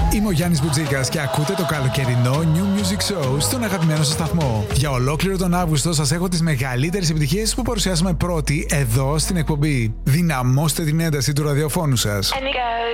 Είμαι ο Γιάννης Μπουτζίκας και ακούτε το καλοκαιρινό New Music Show στον αγαπημένο σας σταθμό. Για ολόκληρο τον Αύγουστο σας έχω τις μεγαλύτερες επιτυχίες που παρουσιάσαμε πρώτοι εδώ στην εκπομπή. Δυναμώστε την ένταση του ραδιοφώνου σας.